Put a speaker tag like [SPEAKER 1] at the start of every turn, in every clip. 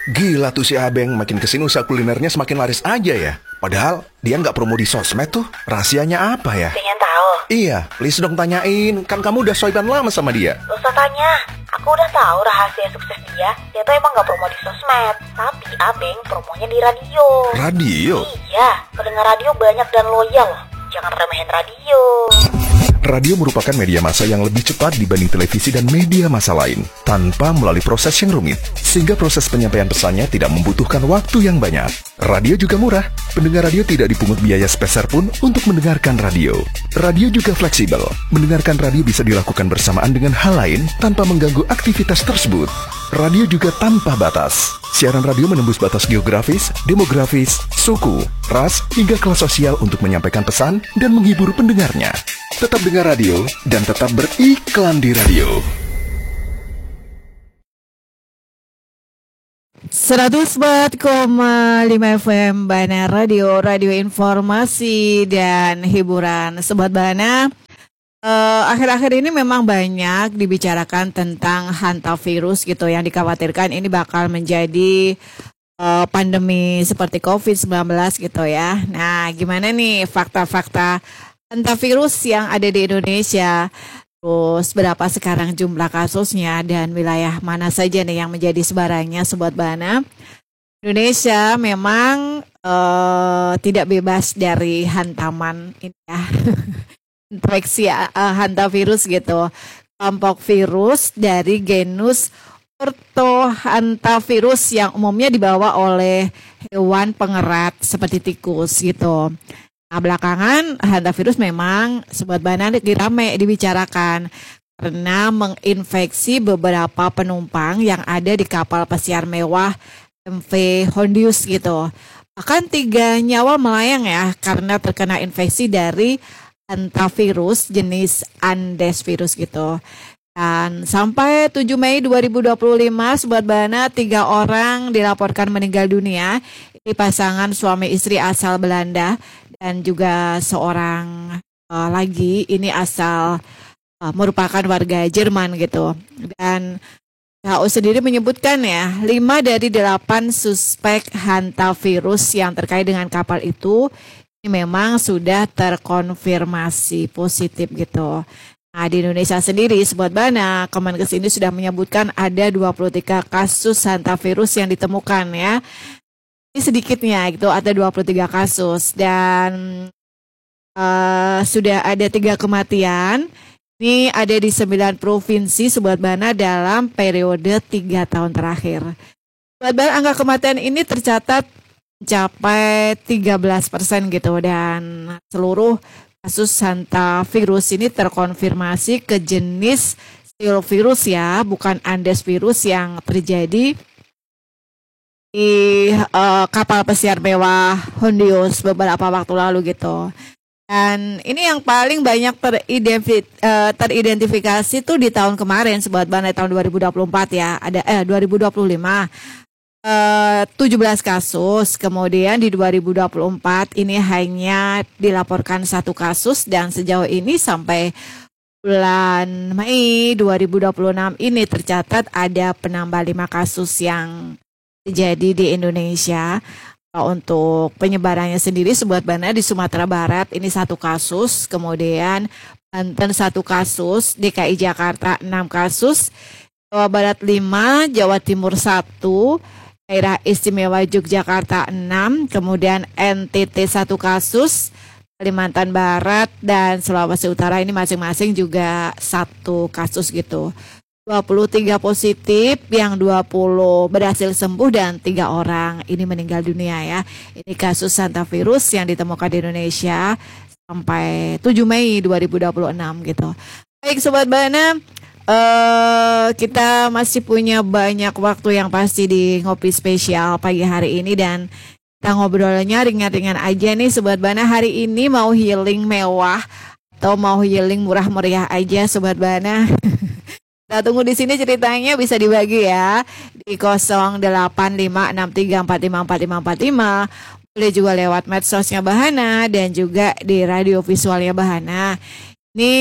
[SPEAKER 1] Gila tuh si Abeng, makin kesini usaha kulinernya semakin laris aja ya. Padahal dia nggak promo di sosmed tuh. Rahasianya apa ya?
[SPEAKER 2] Pengen tahu?
[SPEAKER 1] Iya, please dong tanyain. Kan kamu udah soiban lama sama dia.
[SPEAKER 2] Gak usah tanya. Aku udah tahu rahasia sukses dia. Dia tuh emang gak promo di sosmed. Tapi Abeng promonya di radio.
[SPEAKER 1] Radio?
[SPEAKER 2] Iya, pendengar radio banyak dan loyal loh. Jangan remehin radio.
[SPEAKER 1] Radio merupakan media massa yang lebih cepat dibanding televisi dan media massa lain, tanpa melalui proses yang rumit, sehingga proses penyampaian pesannya tidak membutuhkan waktu yang banyak. Radio juga murah, pendengar radio tidak dipungut biaya sepeser pun untuk mendengarkan radio. Radio juga fleksibel, mendengarkan radio bisa dilakukan bersamaan dengan hal lain tanpa mengganggu aktivitas tersebut. Radio juga tanpa batas. Siaran radio menembus batas geografis, demografis, suku, ras, hingga kelas sosial untuk menyampaikan pesan dan menghibur pendengarnya. Tetap dengar radio dan tetap beriklan di radio.
[SPEAKER 3] 104,5 FM Bana Radio, radio informasi dan hiburan. Sobat Bana, akhir-akhir ini memang banyak dibicarakan tentang hantavirus gitu, yang dikhawatirkan ini bakal menjadi pandemi seperti COVID-19 gitu ya. Nah, gimana nih fakta-fakta hantavirus yang ada di Indonesia? Terus berapa sekarang jumlah kasusnya dan wilayah mana saja nih yang menjadi sebarannya, Sobat Bana? Indonesia memang tidak bebas dari hantaman ini ya. Infeksi hantavirus gitu. Kelompok virus dari genus Orthohantavirus yang umumnya dibawa oleh hewan pengerat seperti tikus gitu. Nah, belakangan hantavirus memang Sobat Bana rame dibicarakan karena menginfeksi beberapa penumpang yang ada di kapal pesiar mewah MV Hondius gitu. Bahkan 3 nyawa melayang ya karena terkena infeksi dari hantavirus jenis Andes virus gitu. Dan sampai 7 Mei 2025 Sobat Bana 3 orang dilaporkan meninggal dunia. Ini pasangan suami istri asal Belanda dan juga seorang lagi ini asal merupakan warga Jerman gitu. Dan WHO sendiri menyebutkan ya 5 dari 8 suspek hantavirus yang terkait dengan kapal itu ini memang sudah terkonfirmasi positif gitu. Nah, di Indonesia sendiri, Sobat Bana, Kemenkes ini sudah menyebutkan ada 23 kasus hantavirus yang ditemukan ya. Ini sedikitnya gitu, ada 23 kasus dan sudah ada 3 kematian. Ini ada di 9 provinsi Sobat Bana dalam periode 3 tahun terakhir. Sobat Bana, angka kematian ini tercatat mencapai 13% gitu dan seluruh kasus hantavirus ini terkonfirmasi ke jenis Staphylococcus ya, bukan Andes virus yang terjadi di kapal pesiar mewah Hondius beberapa waktu lalu gitu. Dan ini yang paling banyak teridentifikasi tuh di tahun kemarin Sobat Bana, tahun 2024 ya. Ada 2025 17 kasus. Kemudian di 2024 ini hanya dilaporkan 1 kasus dan sejauh ini sampai bulan Mei 2026 ini tercatat ada penambah 5 kasus yang terjadi di Indonesia. Untuk penyebarannya sendiri Sobat Bana di Sumatera Barat ini 1 kasus, kemudian Banten 1 kasus, DKI Jakarta 6 kasus, Jawa Barat 5, Jawa Timur 1, Daerah Istimewa Yogyakarta 6, kemudian NTT 1 kasus, Kalimantan Barat dan Sulawesi Utara ini masing-masing juga 1 kasus gitu. 23 positif, yang 20 berhasil sembuh dan 3 orang ini meninggal dunia ya. Ini kasus hantavirus yang ditemukan di Indonesia sampai 7 Mei 2026 gitu. Baik Sobat Bana, kita masih punya banyak waktu yang pasti di Ngopi Spesial pagi hari ini dan kita ngobrolnya ringan-ringan aja nih Sobat Bana. Hari ini mau healing mewah atau mau healing murah meriah aja Sobat Bana? Kita tunggu di sini ceritanya, bisa dibagi ya di 086563454545. Boleh juga lewat medsosnya Bahana dan juga di radio visualnya Bahana. Ini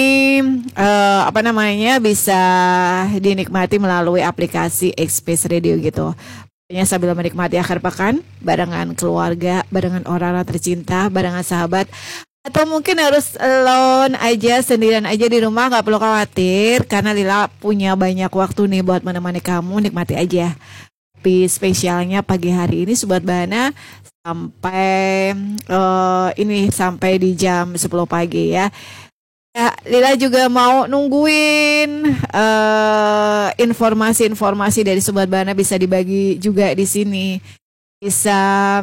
[SPEAKER 3] bisa dinikmati melalui aplikasi Express Radio gitu. sambil menikmati akhir pekan barengan keluarga, barengan orang tercinta, barengan sahabat. Atau mungkin harus alone aja, sendirian aja di rumah, gak perlu khawatir karena Lila punya banyak waktu nih buat menemani kamu, nikmati aja. Tapi spesialnya pagi hari ini Sobat Bahana sampai sampai di jam 10 pagi ya. Ya, Lila juga mau nungguin informasi-informasi dari Sobat Bahana bisa dibagi juga di sini. Bisa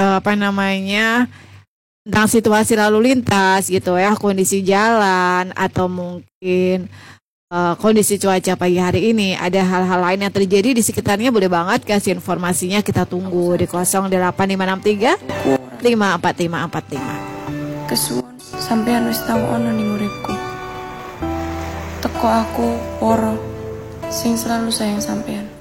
[SPEAKER 3] tentang situasi lalu lintas gitu ya, kondisi jalan atau mungkin kondisi cuaca pagi hari ini. Ada hal-hal lain yang terjadi di sekitarnya, boleh banget kasih informasinya, kita tunggu di 08563 54545.
[SPEAKER 4] Kesuwun sampeyan wis tau ono ning uripku. Teko aku poro sing selalu sayang sampeyan.